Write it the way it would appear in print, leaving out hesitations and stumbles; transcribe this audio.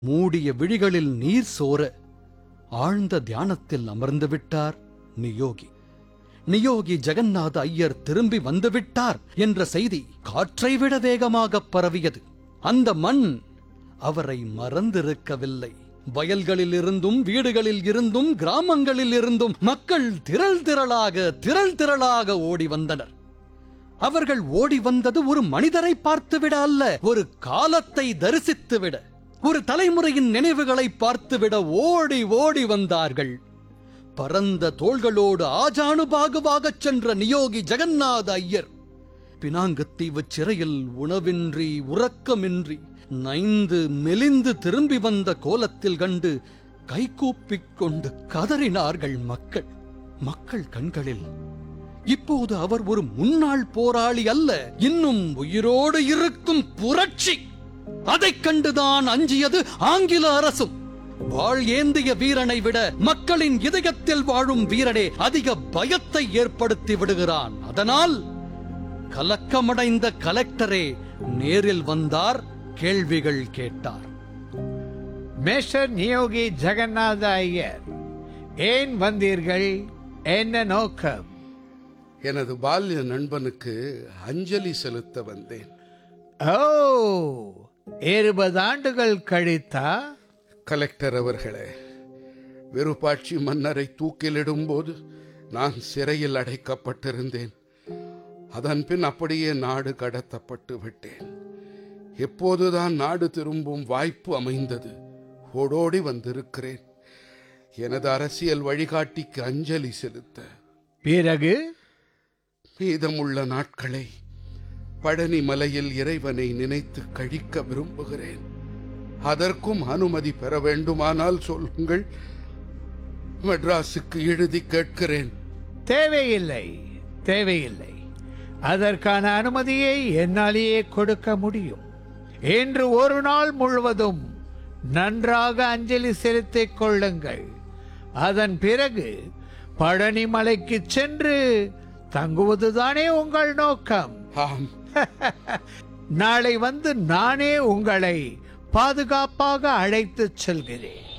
மூடிய விழிகளில் நீர் சோர ஆழ்ந்த தியானத்தில் அமர்ந்து விட்டார் நியோகி. நியோகி ஜெகநாத ஐயர் திரும்பி வந்துவிட்டார் என்ற செய்தி காற்றை விட வேகமாக பரவியது. அந்த மண் அவரை மறந்திருக்கவில்லை. வயல்களில் இருந்தும் வீடுகளில் இருந்தும் கிராமங்களில் இருந்தும் மக்கள் திரள் திரளாக ஓடி வந்தனர். அவர்கள் ஓடி வந்தது ஒரு மனிதரை பார்த்துவிட அல்ல, ஒரு காலத்தை தரிசித்துவிட, ஒரு தலைமுறையின் நினைவுகளை பார்த்துவிட ஓடி ஓடி வந்தார்கள். பரந்த தோள்களோடு ஆஜானுபாகுவாகச் சென்ற நியோகி ஜெகநாத ஐயர் பினாங்குத்தீவு சிறையில் உணவின்றி உறக்கமின்றி நைந்து மெலிந்து திரும்பி வந்த கோலத்தில் கண்டு கைகூப்பிக் கொண்டு கதறினார்கள் மக்கள். மக்கள் கண்களில் இப்போது அவர் ஒரு முன்னாள் போராளி அல்ல, இன்னும் உயிரோடு இருக்கும் புரட்சி. அதைக் கண்டுதான் அஞ்சியது ஆங்கில அரசும். வாள் ஏந்திய வீரனை விட மக்களின் இதயத்தில் வாழும் வீரனே அதிக பயத்தை ஏற்படுத்தி விடுகிறான். அதனால் கலக்கமடைந்த கலெக்டரே நேரில் வந்தார், கேள்விகள் கேட்டார். மிஸ்டர் நியோகி ஜெகநாத ஐயர், ஏன் வந்தீர்கள்? என்ன நோக்கம்? எனது பால்ய நண்பனுக்கு அஞ்சலி செலுத்த வந்தேன். ஓ, 20 ஆண்டுகள் கழித்தா? கலெக்டர் அவர்களே, விருப்பாட்சி மன்னரை தூக்கிலிடும் போது நான் சிறையில் அடைக்கப்பட்டிருந்தேன். அதன் பின் அப்படியே நாடு கடத்தப்பட்டு விட்டேன். எப்போதுதான் நாடு திரும்பும் வாய்ப்பு அமைந்தது, ஓடோடி வந்திருக்கிறேன் எனது அரசியல் வழிகாட்டிக்கு அஞ்சலி செலுத்த. பிறகு மீதமுள்ள நாட்களை பழனி மலையில் இறைவனை நினைத்து கழிக்க விரும்புகிறேன். அதற்கும் அனுமதி பெற வேண்டுமானால் சொல்லுங்கள், மெட்ராஸுக்கு எழுதி கேட்கிறேன். தேவையில்லை, தேவையில்லை. அதற்கான அனுமதியை என்னாலேயே கொடுக்க முடியும். இன்று ஒரு நாள் முழுவதும் நன்றாக அஞ்சலி செலுத்திக் கொள்ளுங்கள். அதன் பிறகு பழனி மலைக்கு சென்று தங்குவதுதானே உங்கள் நோக்கம்? ஆம். நாளை வந்து நானே உங்களை பாதுகாப்பாக அழைத்துச் செல்கிறேன்.